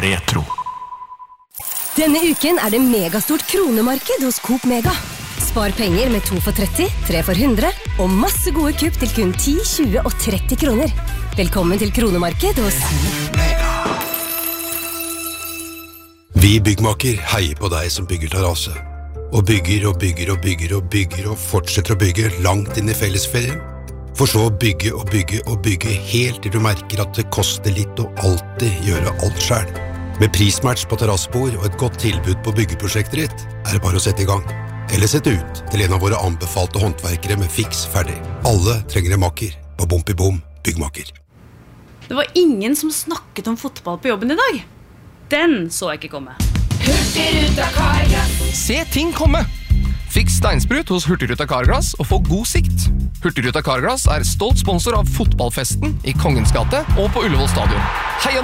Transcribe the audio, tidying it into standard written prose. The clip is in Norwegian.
retro. Denne uken det megastort kronemarked hos Coop Mega. Spar penger med 2 for 30, 3 for 100 og masse gode kupp til kun 10, 20 og 30 kroner. Velkommen til kronemarked hos Mega. Vi byggmaker heier på deg som bygger terrasse. Og bygger og bygger og bygger og bygger og fortsetter å bygge langt inn i fellesferien. For så å bygge og bygge og bygge helt til du merker at det koster litt å alltid gjøre alt selv. Med prismatch på terrassebord og et godt tilbud på byggeprosjektet ditt det bare å sette i gang. Eller sette ut til en av våre anbefalte håndverkere med fiks ferdig. Alle trenger en makker på Bom byggmaker. Det var ingen som snakket om fotball på jobben i dag. Den så jeg ikke komme. Hurtigruta Carglass. Se ting komme! Fiks steinsprut hos Hurtigruta Carglass og få god sikt. Hurtigruta Carglass stolt sponsor av fotballfesten i Kongens gate og på Ullevål stadion. Heia